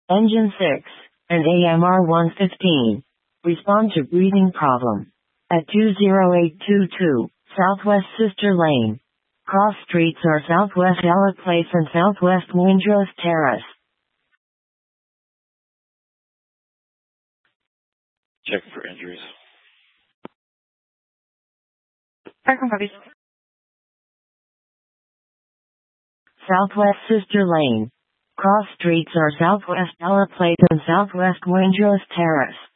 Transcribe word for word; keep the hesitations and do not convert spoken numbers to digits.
Engine six, and A M R one fifteen. Respond to breathing problem. At two zero eight two two, Southwest Sister Lane. Cross streets are Southwest Ella Place and Southwest Windrose Terrace. Check for injuries. Parking puppies. Southwest Sister Lane. Cross streets are Southwest Ella Place and Southwest Windrose Terrace.